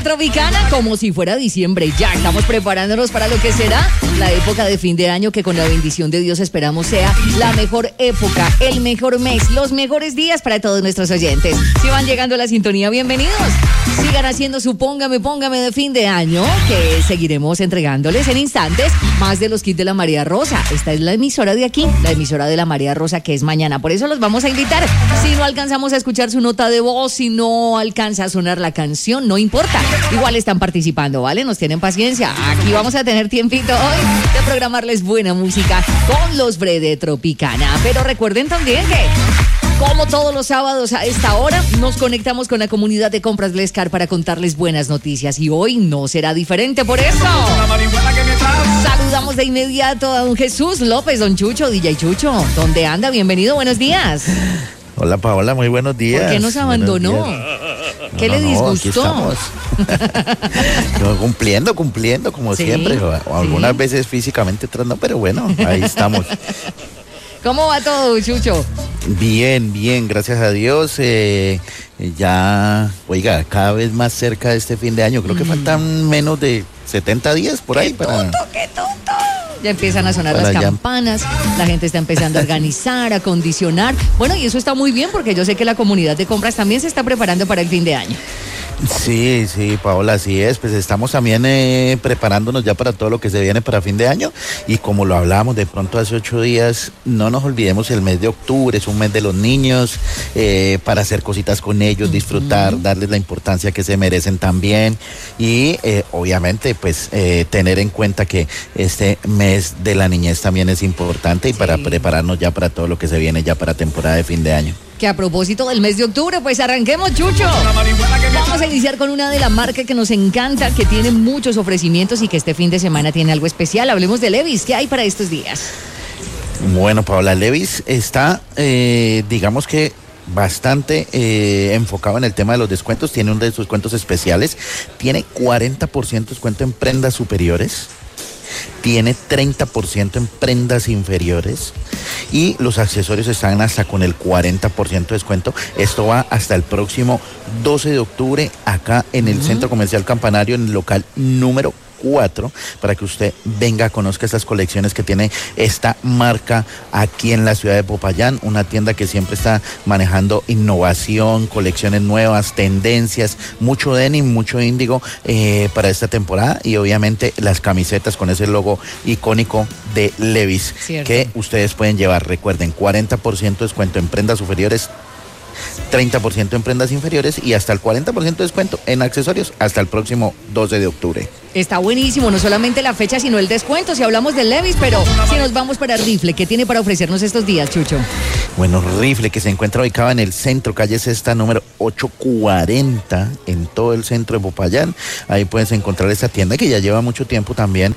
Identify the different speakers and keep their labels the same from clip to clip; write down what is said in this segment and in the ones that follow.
Speaker 1: Breve Tropicana, como si fuera diciembre. Ya estamos preparándonos para lo que será la época de fin de año, que con la bendición de Dios esperamos sea la mejor época, el mejor mes, los mejores días para todos nuestros oyentes. Si van llegando a la sintonía, bienvenidos. Sigan haciendo su póngame de fin de año, que seguiremos entregándoles en instantes más de los kits de la María Rosa. Esta es la emisora de aquí, la emisora de la María Rosa, que es mañana. Por eso los vamos a invitar. Si no alcanzamos a escuchar su nota de voz, si no alcanza a sonar la canción, no importa. Igual están participando, ¿vale? Nos tienen paciencia. Aquí vamos a tener tiempito hoy de programarles buena música con los Breve Tropicana. Pero recuerden también que, como todos los sábados a esta hora, nos conectamos con la comunidad de compras Blescar para contarles buenas noticias. Y hoy no será diferente por eso. Saludamos de inmediato a don Jesús López, don Chucho, DJ Chucho. ¿Dónde anda? Bienvenido, buenos días.
Speaker 2: Hola Paola, muy buenos días.
Speaker 1: ¿Por qué nos abandonó? ¿Qué le disgustó?
Speaker 2: Cumpliendo como siempre. Algunas veces físicamente, otras no, pero bueno, ahí estamos.
Speaker 1: ¿Cómo va todo, Chucho?
Speaker 2: Bien, gracias a Dios. Ya, oiga, cada vez más cerca de este fin de año. Creo que faltan menos de 70 días por ahí.
Speaker 1: ¡Qué tonto! Ya empiezan a sonar las campanas, la gente está empezando a organizar, a acondicionar. Bueno, y eso está muy bien, porque yo sé que la comunidad de compras también se está preparando para el fin de año.
Speaker 2: Sí, Paola, así es. Pues estamos también preparándonos ya para todo lo que se viene para fin de año. Y como lo hablábamos de pronto hace 8 días, no nos olvidemos el mes de octubre, es un mes de los niños, para hacer cositas con ellos, disfrutar, darles la importancia que se merecen también. Y obviamente, pues tener en cuenta que este mes de la niñez también es importante, y para prepararnos ya para todo lo que se viene ya para temporada de fin de año.
Speaker 1: Que a propósito del mes de octubre, pues arranquemos, Chucho. Vamos a iniciar con una de las marcas que nos encanta, que tiene muchos ofrecimientos y que este fin de semana tiene algo especial. Hablemos de Levi's. ¿Qué hay para estos días?
Speaker 2: Bueno, Paola, Levi's está, digamos que bastante enfocado en el tema de los descuentos. Tiene uno de sus descuentos especiales. Tiene 40% descuento en prendas superiores. Tiene 30% en prendas inferiores, y los accesorios están hasta con el 40% de descuento. Esto va hasta el próximo 12 de octubre acá en el Centro Comercial Campanario, en el local número 4, para que usted venga, conozca estas colecciones que tiene esta marca aquí en la ciudad de Popayán, una tienda que siempre está manejando innovación, colecciones nuevas, tendencias, mucho denim, mucho índigo para esta temporada, y obviamente las camisetas con ese logo icónico de Levi's. Cierto. Que ustedes pueden llevar. Recuerden, 40% de descuento en prendas superiores, 30% en prendas inferiores y hasta el 40% de descuento en accesorios hasta el próximo 12 de octubre.
Speaker 1: Está buenísimo, no solamente la fecha, sino el descuento, si hablamos de Levi's, pero si nos vamos para Rifle, ¿qué tiene para ofrecernos estos días, Chucho?
Speaker 2: Bueno, Rifle, que se encuentra ubicado en el centro, calle Sexta, número 840, en todo el centro de Popayán. Ahí puedes encontrar esta tienda que ya lleva mucho tiempo también,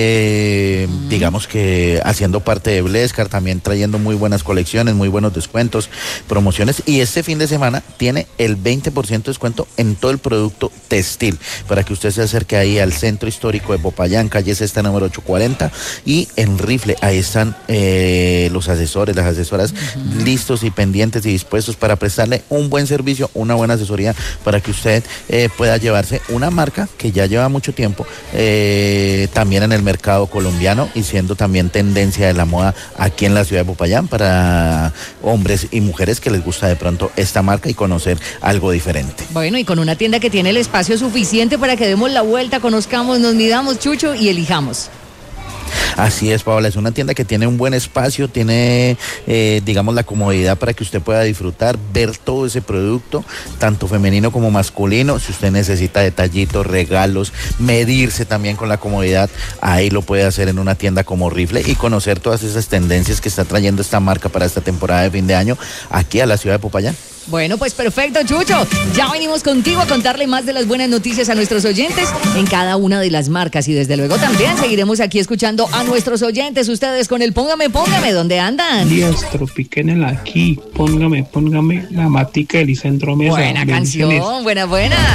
Speaker 2: digamos que haciendo parte de Blescar, también trayendo muy buenas colecciones, muy buenos descuentos, promociones, y este fin de semana tiene el 20% de descuento en todo el producto textil, para que usted se acerque ahí al centro histórico de Popayán, calle Sexta número 840, y en Rifle ahí están los asesores, las asesoras listos y pendientes y dispuestos para prestarle un buen servicio, una buena asesoría, para que usted pueda llevarse una marca que ya lleva mucho tiempo también en el mercado colombiano, y siendo también tendencia de la moda aquí en la ciudad de Popayán, para hombres y mujeres que les gusta de pronto esta marca y conocer algo diferente.
Speaker 1: Bueno, y con una tienda que tiene el espacio suficiente para que demos la vuelta, conozcamos, nos midamos, Chucho, y elijamos.
Speaker 2: Así es, Paola, es una tienda que tiene un buen espacio, tiene, digamos, la comodidad para que usted pueda disfrutar, ver todo ese producto, tanto femenino como masculino. Si usted necesita detallitos, regalos, medirse también con la comodidad, ahí lo puede hacer en una tienda como Rifle, y conocer todas esas tendencias que está trayendo esta marca para esta temporada de fin de año aquí a la ciudad de Popayán.
Speaker 1: Bueno, pues perfecto, Chucho. Ya venimos contigo a contarle más de las buenas noticias a nuestros oyentes en cada una de las marcas. Y desde luego también seguiremos aquí escuchando a nuestros oyentes, ustedes con el Póngame, ¿dónde andan?
Speaker 3: Días, Tropicana aquí, póngame la matica de Lisandro Mesa.
Speaker 1: Buena canción, buenas.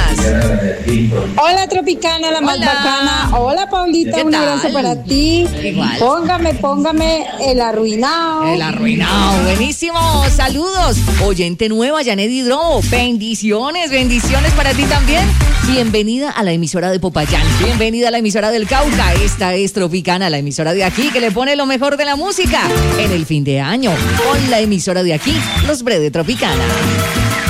Speaker 4: Hola, Tropicana, la más bacana. Hola, Paulita, un abrazo para ti.
Speaker 1: Igual.
Speaker 4: Póngame el arruinado.
Speaker 1: El arruinado, buenísimo. Saludos, oyente nueva, Janet Hidrobo. Bendiciones para ti también. Bienvenida a la emisora de Popayán. Bienvenida a la emisora del Cauca. Esta es Tropicana, la emisora de aquí que le pone lo mejor de la música en el fin de año. Con la emisora de aquí, los Brede Tropicana.